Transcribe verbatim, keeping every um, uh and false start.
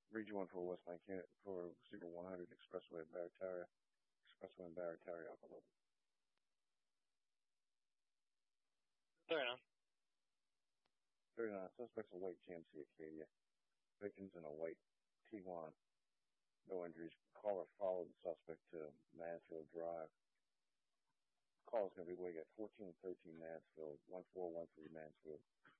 Region one for West Bank unit for Super one hundred Expressway in Barataria. Expressway in Barataria, Alpha thirty-nine. thirty-nine. Suspects a white G M C Acadia. Victims in a white Tiguan. No injuries. Caller followed the suspect to Mansfield Drive. Call is going to be waiting at fourteen thirteen Mansfield, one four one three Mansfield.